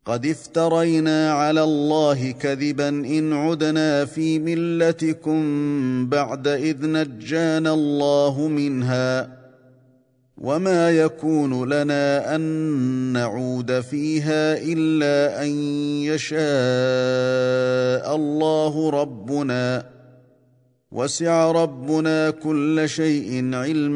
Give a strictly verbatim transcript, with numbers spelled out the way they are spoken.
قد افترينا على الله كذبا إن عدنا في ملتكم بعد إذ نجانا الله منها وما يكون لنا أن نعود فيها إلا أن يشاء الله ربنا وسع ربنا كل شيء علما